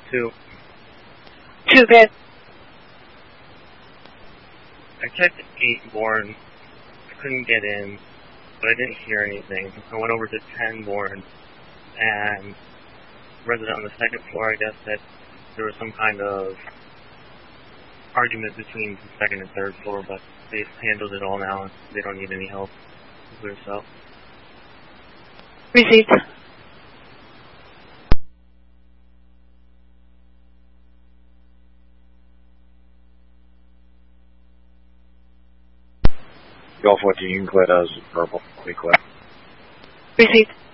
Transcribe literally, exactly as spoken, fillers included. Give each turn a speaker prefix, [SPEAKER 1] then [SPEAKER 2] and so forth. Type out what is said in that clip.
[SPEAKER 1] Two.
[SPEAKER 2] Two, good.
[SPEAKER 1] I checked eight Bourne. I couldn't get in, but I didn't hear anything. I went over to ten Bourne, and resident on the second floor, I guess, that there was some kind of argument between the second and third floor, but they've handled it all now, and they don't need any help with themselves.
[SPEAKER 2] Received.
[SPEAKER 3] Golf fourteen, you can clear those purple. Be clear.
[SPEAKER 2] Received.